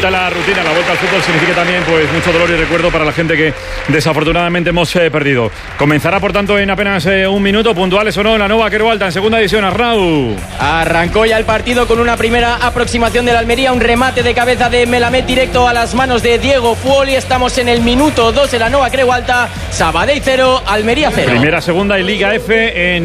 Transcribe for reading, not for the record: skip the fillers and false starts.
vuelta a la rutina, la vuelta al fútbol significa también pues mucho dolor y recuerdo para la gente que desafortunadamente hemos perdido. Comenzará por tanto en apenas un minuto, puntuales o no, la Nova Quero Alta en segunda división. Arnau. Arrancó ya el partido con una primera aproximación del Almería, un remate de cabeza de Melamed directo a las manos de Diego Fuoli. Estamos en el minuto 2 de la Nova Quero Alta. Sabadell 0, Almería 0. Primera, segunda y Liga F en